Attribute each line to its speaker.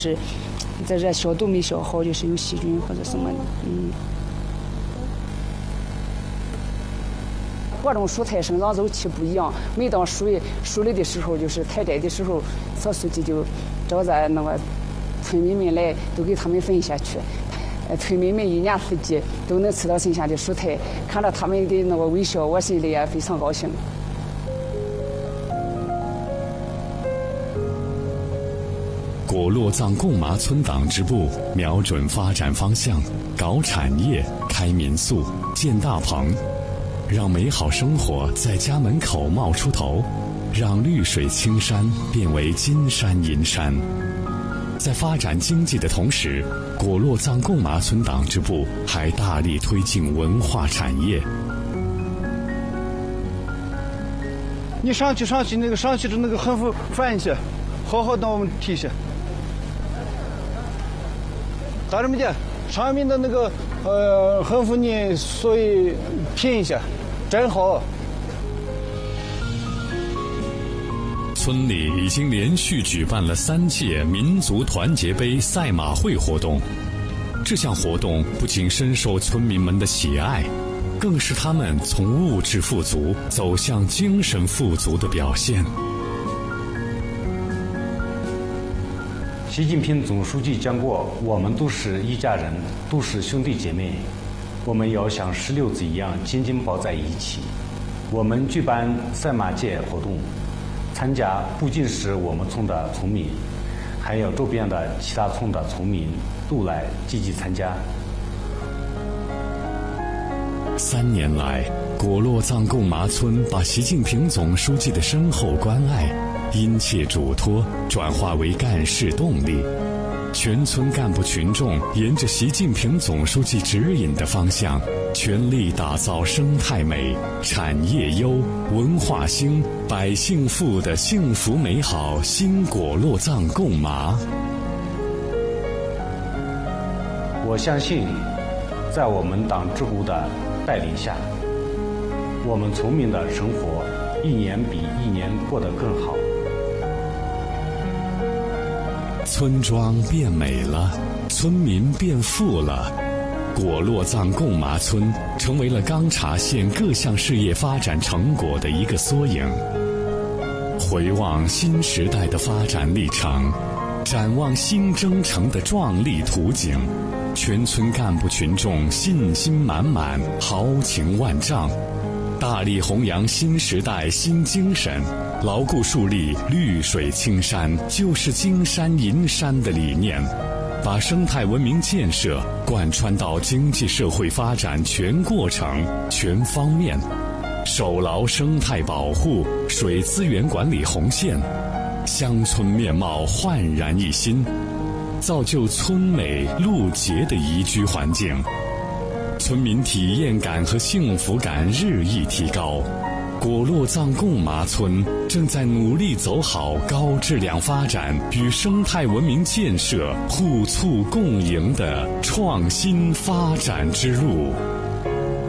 Speaker 1: 是在这消毒没消好，就是有细菌或者什么的。各种蔬菜生长周期不一样，每当熟了的时候，就是采摘的时候，曹书记就找咱那个村民们来，都给他们分下去。村民们一年四季都能吃到新鲜的蔬菜，看着他们的那个微笑，我心里也非常高兴。
Speaker 2: 果洛藏贡麻村党支部瞄准发展方向，搞产业、开民宿、建大棚，让美好生活在家门口冒出头，让绿水青山变为金山银山。在发展经济的同时，果洛藏贡麻村党支部还大力推进文化产业。
Speaker 3: 你上去那个上去的那个横幅翻一下，好好的我们提一下。大人们见，上面的那个横幅呢，所以拼一下，真好。
Speaker 2: 村里已经连续举办了3届民族团结杯赛马会活动，这项活动不仅深受村民们的喜爱，更是他们从物质富足走向精神富足的表现。
Speaker 4: 习近平总书记讲过，我们都是一家人，都是兄弟姐妹，我们要像石榴子一样紧紧抱在一起。我们举办赛马节活动，参加不仅是我们村的村民，还有周边的其他村的村民都来积极参加。
Speaker 2: 3年来，果洛藏贡麻村把习近平总书记的深厚关爱、殷切嘱托转化为干事动力，全村干部群众沿着习近平总书记指引的方向，全力打造生态美、产业优、文化兴、百姓富的幸福美好新果洛藏贡麻。
Speaker 4: 我相信，在我们党支部的带领下，我们村民的生活一年比一年过得更好。
Speaker 2: 村庄变美了，村民变富了，果洛藏贡麻村成为了钢察县各项事业发展成果的一个缩影。回望新时代的发展历程，展望新征程的壮丽图景，全村干部群众信心满满，豪情万丈，大力弘扬新时代新精神，牢固树立绿水青山就是金山银山的理念，把生态文明建设贯穿到经济社会发展全过程、全方面，守牢生态保护、水资源管理红线，乡村面貌焕然一新，造就村美路洁的宜居环境，村民体验感和幸福感日益提高。果洛藏贡麻村正在努力走好高质量发展与生态文明建设互促共赢的创新发展之路。